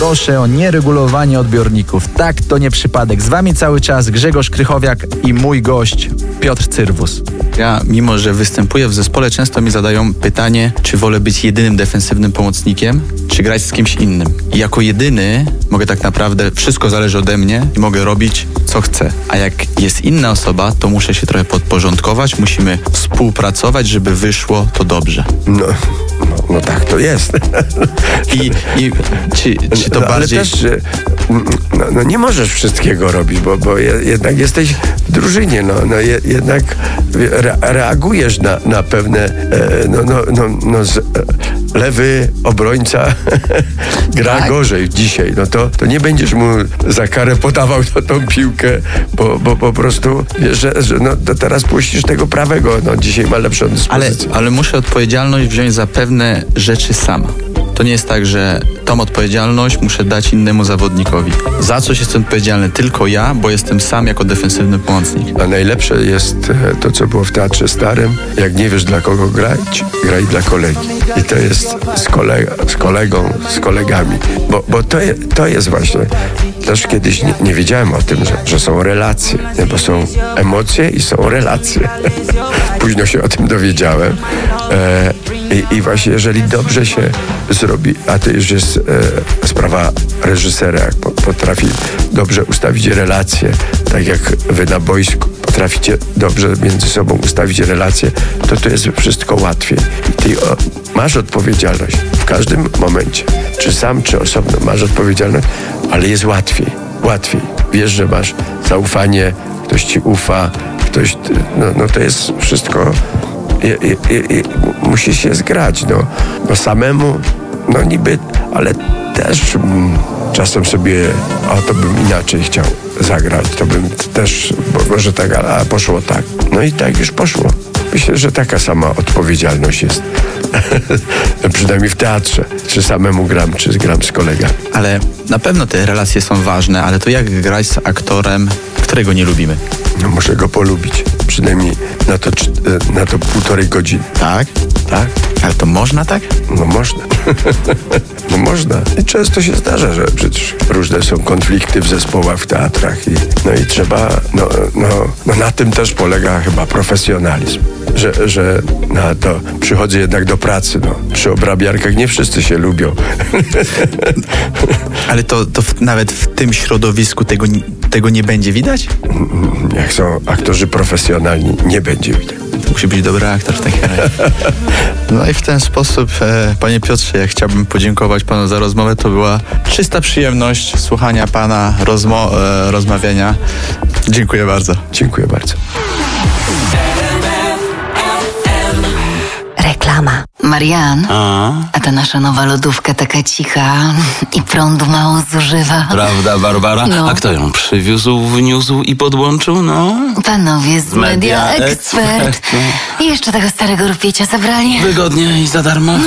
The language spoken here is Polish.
proszę o nieregulowanie odbiorników. Tak, to nie przypadek. Z wami cały czas Grzegorz Krychowiak i mój gość Piotr Cyrwus. Ja, mimo że występuję w zespole, często mi zadają pytanie, czy wolę być jedynym defensywnym pomocnikiem, czy grać z kimś innym. I jako jedyny mogę tak naprawdę, wszystko zależy ode mnie i mogę robić, co chcę. A jak jest inna osoba, to muszę się trochę podporządkować, musimy współpracować, żeby wyszło to dobrze. No tak to jest. Czy to ale bardziej... też nie możesz wszystkiego robić, bo jednak jesteś w drużynie, jednak reagujesz na pewne lewy obrońca gra gorzej dzisiaj, to nie będziesz mu za karę podawał tą piłkę, bo po prostu wiesz, że to teraz puścisz tego prawego, dzisiaj ma lepszą dyspozycję. Ale muszę odpowiedzialność wziąć za pewne rzeczy sama. To nie jest tak, że tą odpowiedzialność muszę dać innemu zawodnikowi. Za coś jestem odpowiedzialny tylko ja, bo jestem sam jako defensywny pomocnik. A najlepsze jest to, co było w Teatrze Starym. Jak nie wiesz, dla kogo grać, graj dla kolegi. I to jest z kolegami. Bo to jest właśnie... Też kiedyś nie wiedziałem o tym, że są relacje. Bo są emocje i są relacje. Późno się o tym dowiedziałem. I właśnie jeżeli dobrze się zrobi, a to już jest sprawa reżysera, jak potrafi dobrze ustawić relacje, tak jak wy na boisku potraficie dobrze między sobą ustawić relacje, to jest wszystko łatwiej. I ty masz odpowiedzialność w każdym momencie, czy sam, czy osobno masz odpowiedzialność, ale jest łatwiej. Wiesz, że masz zaufanie, ktoś ci ufa, to jest wszystko... musi się zgrać, bo samemu, niby, ale też czasem sobie, to bym inaczej chciał zagrać, to bym też, może tak, a poszło tak. I tak już poszło. Myślę, że taka sama odpowiedzialność jest. Przynajmniej w teatrze. Czy samemu gram, czy gram z kolegami. Ale na pewno te relacje są ważne, ale to jak grać z aktorem, którego nie lubimy? Muszę go polubić. Przynajmniej na to 1,5 godziny. Tak? Tak. Ale to można tak? Można. Można. I często się zdarza, że przecież różne są konflikty w zespołach, w teatrach i trzeba, na tym też polega chyba profesjonalizm. Że na to przychodzę jednak do pracy. Przy obrabiarkach nie wszyscy się lubią. Ale to nawet w tym środowisku tego nie będzie widać? Jak są aktorzy profesjonalni, nie będzie widać. Musi być dobry aktor w takim razie. I w ten sposób, panie Piotrze, ja chciałbym podziękować panu za rozmowę. To była czysta przyjemność słuchania pana rozmawiania. Dziękuję bardzo. Dziękuję bardzo. Reklama. Marian, a ta nasza nowa lodówka taka cicha i prądu mało zużywa. Prawda, Barbara? A kto ją przywiózł, wniósł i podłączył? Panowie z Media Expert. I jeszcze tego starego rupiecia zabrali. Wygodnie i za darmo.